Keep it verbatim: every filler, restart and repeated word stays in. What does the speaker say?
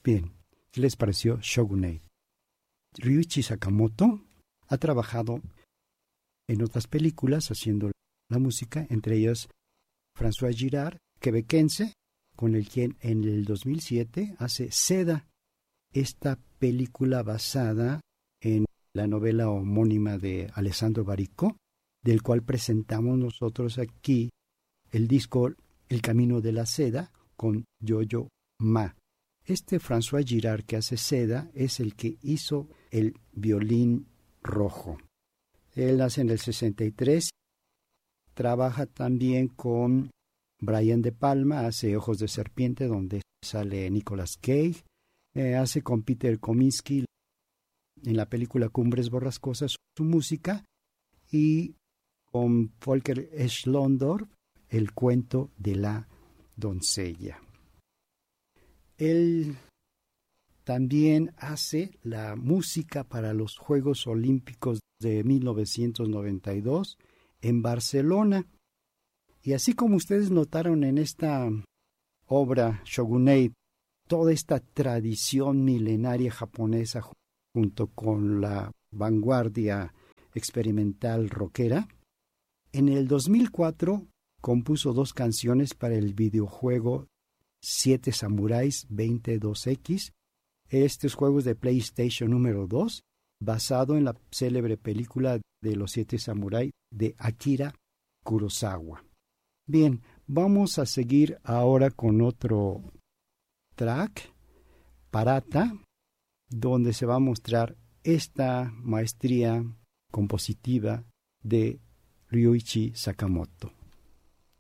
Bien, ¿qué les pareció Shogunate? Ryuichi Sakamoto ha trabajado en otras películas haciendo la música, entre ellas François Girard, quebequense, con el quien en el dos mil siete hace Seda, esta película basada en la novela homónima de Alessandro Baricco, del cual presentamos nosotros aquí el disco El Camino de la Seda con Yo-Yo Ma. Este François Girard que hace Seda es el que hizo el Violín Rojo. Él nace en el sesenta y tres, trabaja también con Brian De Palma, hace Ojos de Serpiente, donde sale Nicolas Cage, eh, hace con Peter Kominsky en la película Cumbres Borrascosas su música, y con Volker Schlondorf, El cuento de la doncella. Él también hace la música para los Juegos Olímpicos de mil novecientos noventa y dos en Barcelona. Y así como ustedes notaron en esta obra Shogunate, toda esta tradición milenaria japonesa junto con la vanguardia experimental rockera, en el dos mil cuatro compuso dos canciones para el videojuego Siete Samuráis veintidós equis, estos juegos de PlayStation número dos, basado en la célebre película de los Siete Samuráis de Akira Kurosawa. Bien, vamos a seguir ahora con otro track, Parata, donde se va a mostrar esta maestría compositiva de Ryuichi Sakamoto.